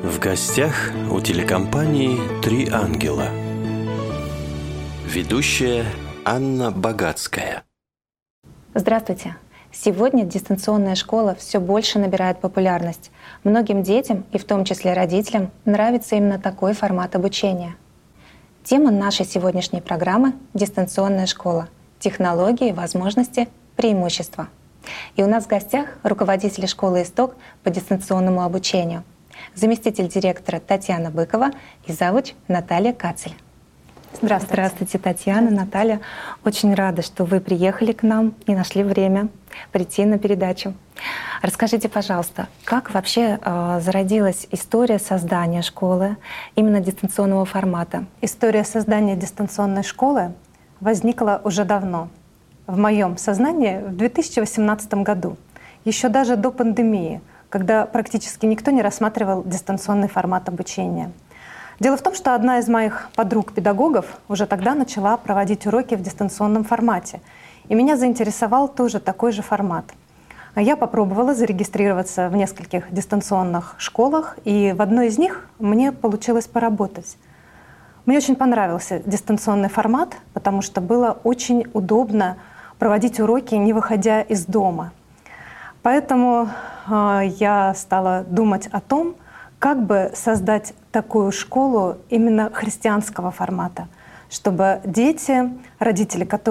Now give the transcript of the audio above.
В гостях у телекомпании «Три ангела». Ведущая Анна Богатская. Здравствуйте! Сегодня дистанционная школа все больше набирает популярность. Многим детям, и в том числе родителям, нравится именно такой формат обучения. Тема нашей сегодняшней программы — дистанционная школа. Технологии, возможности, преимущества. И у нас в гостях руководитель школы «Исток» по дистанционному обучению, заместитель директора Татьяна Быкова и завуч Наталья Кацель. Здравствуйте, Татьяна, Наталья. Очень рада, что вы приехали к нам и нашли время прийти на передачу. Расскажите, пожалуйста, как вообще зародилась история создания школы именно дистанционного формата? История создания дистанционной школы возникла уже давно. В моем сознании в 2018 году, еще даже до пандемии, когда практически никто не рассматривал дистанционный формат обучения. Дело в том, что одна из моих подруг-педагогов уже тогда начала проводить уроки в дистанционном формате. И меня заинтересовал тоже такой же формат. Я попробовала зарегистрироваться в нескольких дистанционных школах, и в одной из них мне получилось поработать. Мне очень понравился дистанционный формат, потому что было очень удобно проводить уроки, не выходя из дома. Поэтому я стала думать о том, как бы создать такую школу именно христианского формата, чтобы дети, родители, которые